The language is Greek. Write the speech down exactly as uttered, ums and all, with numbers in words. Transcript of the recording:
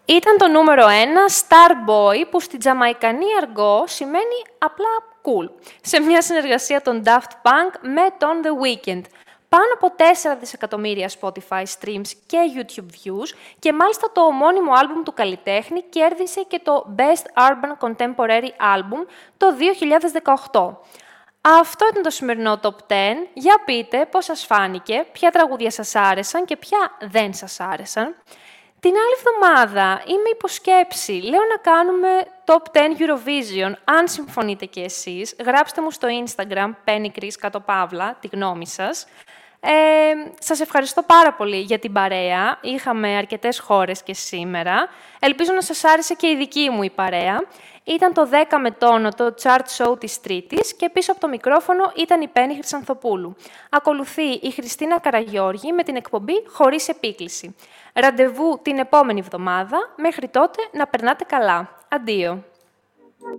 Ήταν το νούμερο ένα Starboy, που στη τζαμαϊκανή αργό σημαίνει απλά cool, σε μια συνεργασία των Daft Punk με τον The Weeknd. Πάνω από τέσσερα δισεκατομμύρια Spotify streams και YouTube views και μάλιστα το ομώνυμο άλμπουμ του καλλιτέχνη κέρδισε και το Best Urban Contemporary Album το δύο χιλιάδες δεκαοκτώ. Αυτό ήταν το σημερινό Top δέκα. Για πείτε πώς σας φάνηκε, ποια τραγούδια σας άρεσαν και ποια δεν σας άρεσαν. Την άλλη εβδομάδα είμαι υποσκέψη. Λέω να κάνουμε Top δέκα Eurovision. Αν συμφωνείτε και εσείς, γράψτε μου στο Instagram, Penny Chris κάτω παύλα, τη γνώμη σας. Ε, σας ευχαριστώ πάρα πολύ για την παρέα. Είχαμε αρκετές χώρες και σήμερα. Ελπίζω να σας άρεσε και η δική μου η παρέα. Ήταν το δέκα με τόνο το chart show της Τρίτης και πίσω από το μικρόφωνο ήταν η Πέννη Χρυσανθοπούλου. Ακολουθεί η Χριστίνα Καραγιώργη με την εκπομπή Χωρίς Επίκληση. Ραντεβού την επόμενη εβδομάδα. Μέχρι τότε να περνάτε καλά. Αντίο.